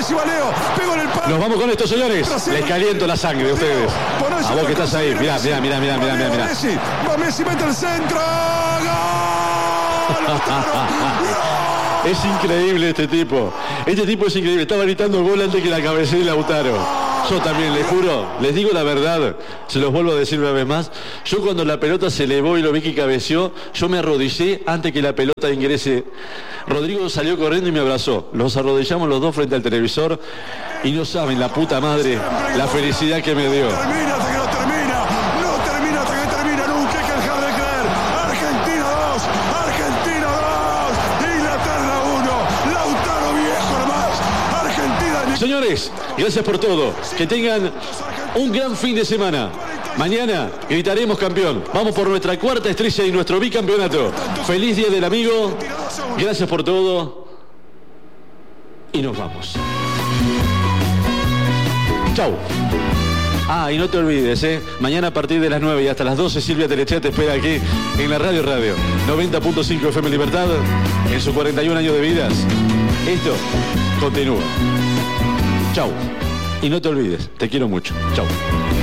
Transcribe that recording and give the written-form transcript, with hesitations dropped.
encima Leo. Pegó en el palo. Nos vamos con esto, señores. Les caliento la sangre de ustedes. A vos que estás ahí. Mirá. Va Messi, mete el centro. Es increíble este tipo. Este tipo es increíble. Estaba gritando gol antes que la cabecera de Lautaro. Yo también, les juro, les digo la verdad, se los vuelvo a decir una vez más. Yo cuando la pelota se elevó y lo vi que cabeció, yo me arrodillé antes que la pelota ingrese. Rodrigo salió corriendo y me abrazó. Los arrodillamos los dos frente al televisor y no saben la puta madre la felicidad que me dio. Termina hasta que no termina. No termina hasta que termina. Nunca hay que dejar de creer. Argentina 2. Argentina 2. Inglaterra 1. Lautaro viejo nomás. Argentina. Señores, gracias por todo. Que tengan un gran fin de semana. Mañana gritaremos campeón. Vamos por nuestra cuarta estrella y nuestro bicampeonato. Feliz Día del Amigo. Gracias por todo. Y nos vamos. Chau. Y no te olvides, mañana a partir de las 9 y hasta las 12 Silvia Telechea te espera aquí en la Radio 90.5 FM Libertad en sus 41 años de vidas. Esto continúa. Chau. Y no te olvides, te quiero mucho. Chau.